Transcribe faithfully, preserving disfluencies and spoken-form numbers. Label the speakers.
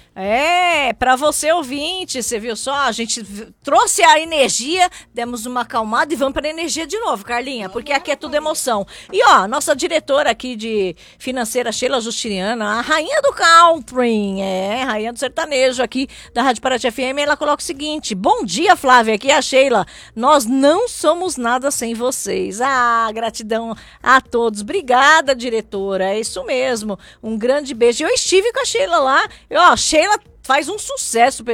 Speaker 1: É, para você ouvinte, você viu só? A gente v- trouxe a energia, demos uma acalmada e vamos para energia de novo, Carlinha, porque aqui é tudo emoção. E ó, nossa diretora aqui de financeira, Sheila Justiniana, a rainha do country, é, rainha do sertanejo aqui da Rádio Paraty F M, ela coloca o seguinte: bom dia, Flávia, aqui é a Sheila. Nós não somos nada sem vocês. Ah, gratidão a todos. Obrigada, diretora. É isso mesmo. Um grande beijo. Eu estive com a Sheila lá. E, ó, Sheila faz um sucesso.